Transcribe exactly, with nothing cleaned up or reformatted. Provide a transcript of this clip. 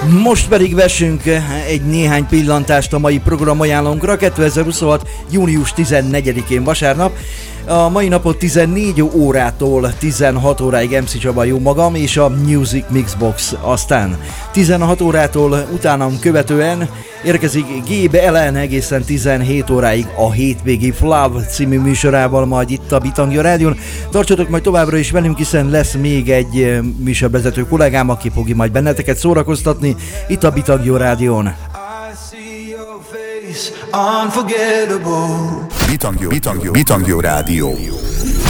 Most pedig vessünk egy néhány pillantást a mai programajánlónkra. kétezer-huszonhat. június tizennegyedikén vasárnap. A mai napot tizennégy órától tizenhat óráig em cé Csaba, jó magam, és a Music Mixbox. Aztán tizenhat órától utánam követően érkezik Gabe Ellen egészen tizenhét óráig a Hétvégi Flav című műsorával, majd itt a Bitangja Rádión. Tartsatok majd továbbra is velünk, hiszen lesz még egy műsorvezető kollégám, aki fogja majd benneteket szórakoztatni itt a Bitangja Rádión. Unforgettable. Bitangja, Bitangja, Bitangja Rádió.